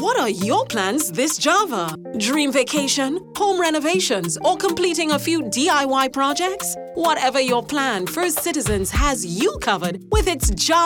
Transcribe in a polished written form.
What are your plans this Java? Dream vacation, home renovations, or completing a few DIY projects? Whatever your plan, First Citizens has you covered with its Java